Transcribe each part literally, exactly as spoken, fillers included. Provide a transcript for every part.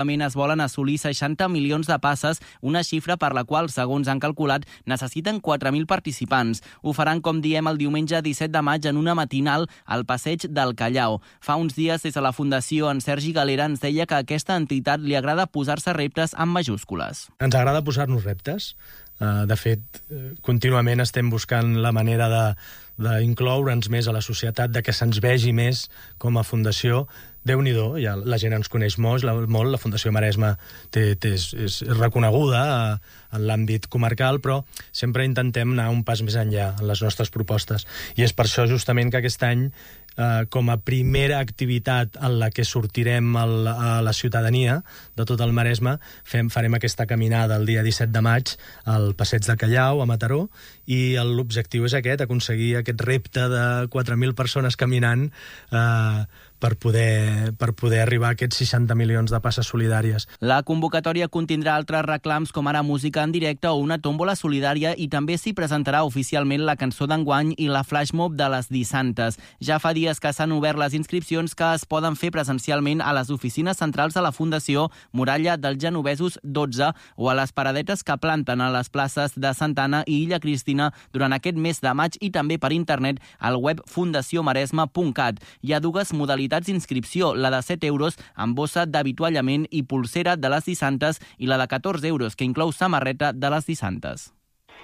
es volen assolir seixanta milions de passes, una xifra per la qual, segons han calculat, necessiten quatre mil participants. Ho faran, com diem, el diumenge disset de maig en una matinal al passeig del Callao. Fa uns dies, des de la Fundació, en Sergi Galera ens deia que a aquesta entitat li agrada posar-se reptes amb majúscules. Ens agrada posar-nos reptes. De fet, contínuament estem buscant la manera de d'incloure'ns més a la societat, de que se'ns vegi més com a fundació. Déu-n'hi-do, ja la gent ens coneix molt, la, molt, la Fundació Maresme té, té, és, és reconeguda a, en l'àmbit comarcal, però sempre intentem anar un pas més enllà en les nostres propostes. I és per això justament que aquest any, eh, com a primera activitat en la que sortirem al, a la ciutadania de tot el Maresme, fem, farem aquesta caminada el dia disset de maig al Passeig del Callao, a Mataró, i l'objectiu és aquest, aconseguir aquest repte de quatre mil persones caminant eh, per poder, per poder arribar a aquests seixanta milions de passes solidàries. La convocatòria contindrà altres reclams com ara música en directe o una tòmbola solidària, i també s'hi presentarà oficialment la cançó d'enguany i la flash mob de les dissantes. Ja fa dies que s'han obert les inscripcions, que es poden fer presencialment a les oficines centrals de la Fundació, Muralla dels Genovesos dotze, o a les paradetes que planten a les places de Santa Anna i Illa Cristina durant aquest mes de maig, i també per internet al web fundació maresme punt cat. Hi ha dues modalitats d'inscripció, la de set euros amb bossa d'avituallament i pulsera de les dissantes, i la de catorze euros, que inclou samarreta de les dissantes.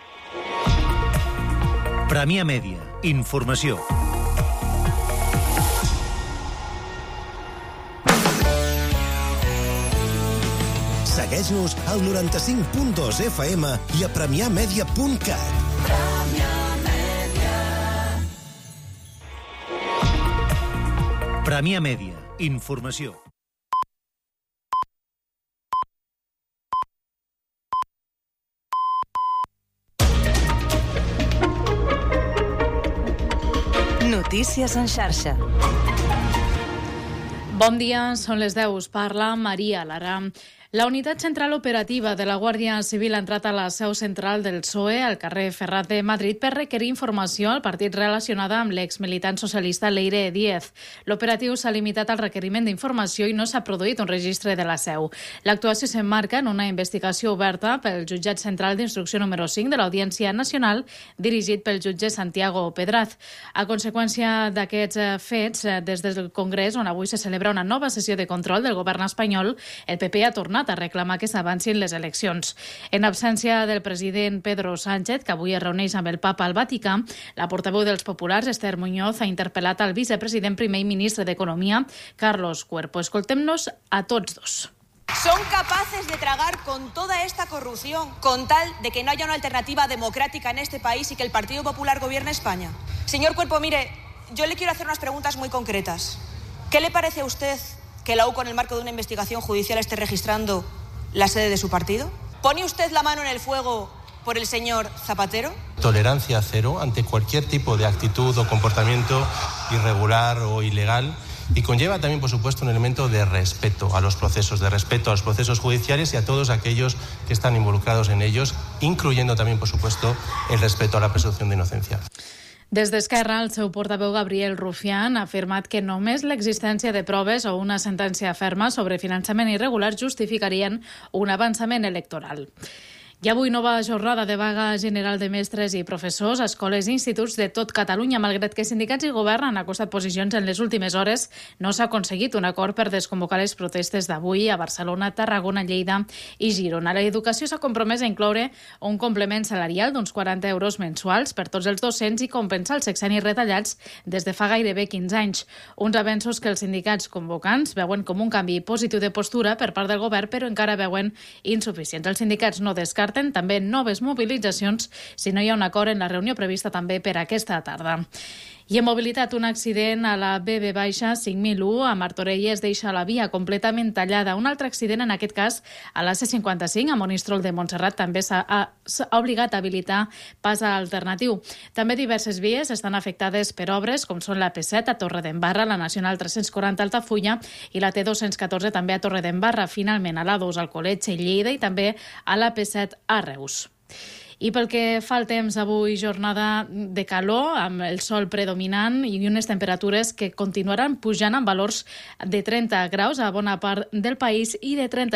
Premià Mèdia. Informació. Segueix-nos al noranta-cinc punt dos F M i a premià mèdia punt cat. Premià Mèdia. Informació. Notícies en xarxa. Bon dia, són les deu. Us parla Maria Lara. La unitat central operativa de la Guàrdia Civil ha entrat a la seu central del P S O E al carrer Ferrat de Madrid per requerir informació al partit relacionada amb l'exmilitant socialista Leire Díez. L'operatiu s'ha limitat al requeriment d'informació i no s'ha produït un registre de la seu. L'actuació s'emmarca en una investigació oberta pel jutjat central d'instrucció número cinc de l'Audiència Nacional, dirigit pel jutge Santiago Pedraz. A conseqüència d'aquests fets, des del Congrés, on avui se celebra una nova sessió de control del govern espanyol, el P P ha tornat a reclamar que s'avancin les eleccions. En absència del president Pedro Sánchez, que avui es reuneix amb el papa al Vaticà, la portaveu dels populars, Esther Muñoz, ha interpel·lat al vicepresident primer i ministre d'Economia, Carlos Cuerpo. Escoltem-nos a tots dos. Son capaces de tragar con toda esta corrupción con tal de que no haya una alternativa democrática en este país y que el Partido Popular gobierne España. Señor Cuerpo, mire, yo le quiero hacer unas preguntas muy concretas. ¿Qué le parece a usted que la U C O, en el marco de una investigación judicial, esté registrando la sede de su partido? ¿Pone usted la mano en el fuego por el señor Zapatero? Tolerancia cero ante cualquier tipo de actitud o comportamiento irregular o ilegal, y conlleva también, por supuesto, un elemento de respeto a los procesos, de respeto a los procesos judiciales y a todos aquellos que están involucrados en ellos, incluyendo también, por supuesto, el respeto a la presunción de inocencia. Des d'Esquerra, el seu portaveu Gabriel Rufián ha afirmat que només l'existència de proves o una sentència ferma sobre finançament irregular justificarien un avançament electoral. I avui nova jornada de vaga general de mestres i professors a escoles i instituts de tot Catalunya. Malgrat que sindicats i govern han acostat posicions en les últimes hores, no s'ha aconseguit un acord per desconvocar les protestes d'avui a Barcelona, Tarragona, Lleida i Girona. L'educació s'ha compromès a incloure un complement salarial d'uns quaranta euros mensuals per tots els docents i compensar els sexennis retallats des de fa gairebé quinze anys. Uns avenços que els sindicats convocants veuen com un canvi positiu de postura per part del govern, però encara veuen insuficients. Els sindicats no descarten també noves mobilitzacions si no hi ha un acord en la reunió prevista també per aquesta tarda. I en mobilitat, un accident a la B B cinc mil u a Martorelles deixa la via completament tallada. Un altre accident, en aquest cas, a la C cinquanta-cinc, a Monistrol de Montserrat, també s'ha obligat a habilitar pas alternatiu. També diverses vies estan afectades per obres, com són la P set a Torredembarra, la Nacional tres-cents quaranta a Altafulla i la T dos-cents catorze també a Torredembarra. Finalment, a l'A dos al Alcoletge i Lleida i també a la P set a Reus. I pel que fa al temps, avui jornada de calor, amb el sol predominant i unes temperatures que continuaran pujant amb valors de trenta graus a bona part del país i de trenta